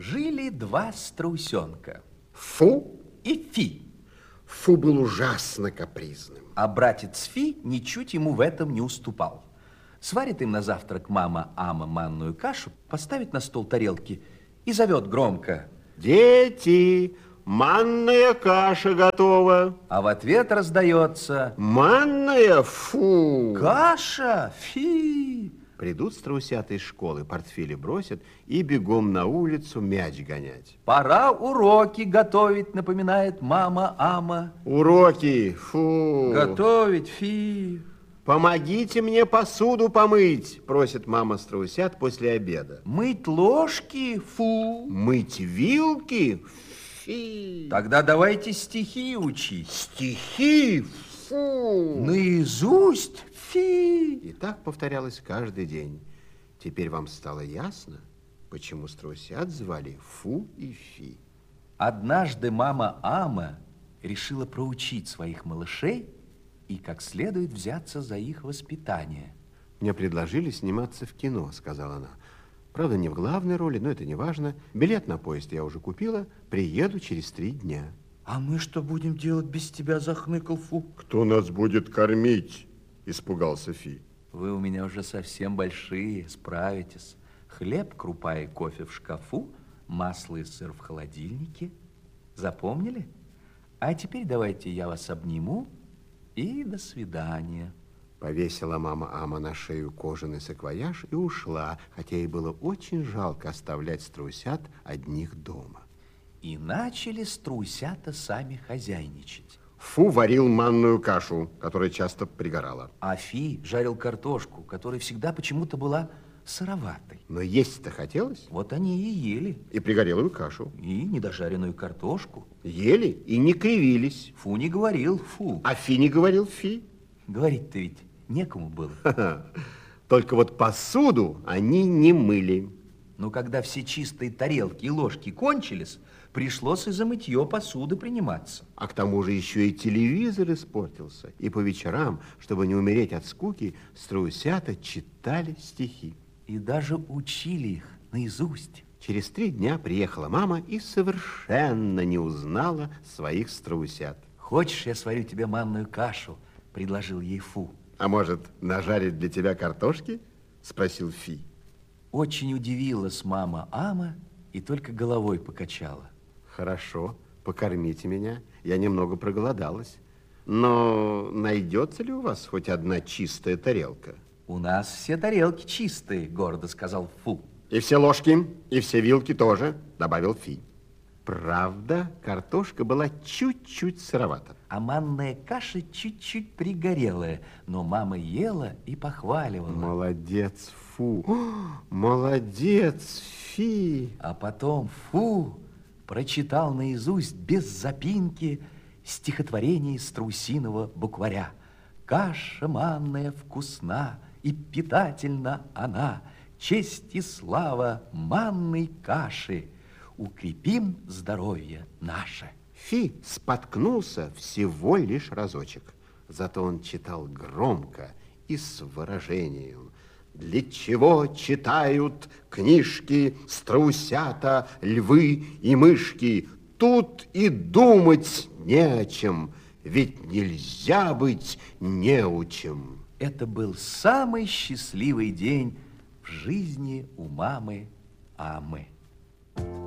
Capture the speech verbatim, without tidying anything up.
Жили два страусенка. Фу и Фи. Фу был ужасно капризным. А братец Фи ничуть ему в этом не уступал. Сварит им на завтрак мама Ама манную кашу, поставит на стол тарелки и зовет громко: «Дети, манная каша готова!» А в ответ раздается: «Манная? Фу!» «Каша? Фи!» Придут страусята из школы, портфели бросят и бегом на улицу мяч гонять. «Пора уроки готовить», напоминает мама Ама. «Уроки? Фу!» «Готовить, Фи!» «Помогите мне посуду помыть», просит мама страусят после обеда. «Мыть ложки? Фу!» «Мыть вилки? Фи!» «Тогда давайте стихи учить». «Стихи? Фу!» «Наизусть? Фи!» И так повторялось каждый день. Теперь вам стало ясно, почему страусят звали Фу и Фи. Однажды мама Ама решила проучить своих малышей и как следует взяться за их воспитание. «Мне предложили сниматься в кино», сказала она. «Правда, не в главной роли, но это не важно. Билет на поезд я уже купила, приеду через три дня». «А мы что будем делать без тебя?» захныкал Фу. «Кто нас будет кормить?» испугался Фи. «Вы у меня уже совсем большие, справитесь. Хлеб, крупа и кофе в шкафу, масло и сыр в холодильнике. Запомнили? А теперь давайте я вас обниму и до свидания». Повесила мама Ама на шею кожаный саквояж и ушла, хотя ей было очень жалко оставлять страусят одних дома. И начали страусята сами хозяйничать. Фу варил манную кашу, которая часто пригорала. А Фи жарил картошку, которая всегда почему-то была сыроватой. Но есть-то хотелось. Вот они и ели. И пригорелую кашу. И недожаренную картошку. Ели и не кривились. Фу не говорил Фу. А Фи не говорил Фи. Говорить-то ведь некому было. Только вот посуду они не мыли. Но когда все чистые тарелки и ложки кончились, пришлось и за мытье посуды приниматься. А к тому же еще и телевизор испортился. И по вечерам, чтобы не умереть от скуки, страусята читали стихи. И даже учили их наизусть. Через три дня приехала мама и совершенно не узнала своих страусят. «Хочешь, я сварю тебе манную кашу?» – предложил ей Фу. «А может, нажарить для тебя картошки?» – спросил Фи. Очень удивилась мама Ама и только головой покачала. «Хорошо, покормите меня. Я немного проголодалась. Но найдется ли у вас хоть одна чистая тарелка?» «У нас все тарелки чистые», – гордо сказал Фу. «И все ложки, и все вилки тоже», – добавил Фи. Правда, картошка была чуть-чуть сыровата. А манная каша чуть-чуть пригорелая, но мама ела и похваливала. «Молодец, Фу! Молодец, Фи!» А потом Фу прочитал наизусть без запинки стихотворение из страусиного букваря. «Каша манная вкусна и питательна она, честь и слава манной каши, укрепим здоровье наше». Фи споткнулся всего лишь разочек. Зато он читал громко и с выражением. «Для чего читают книжки страусята, львы и мышки? Тут и думать не о чем, ведь нельзя быть неучим». Это был самый счастливый день в жизни у мамы Амы.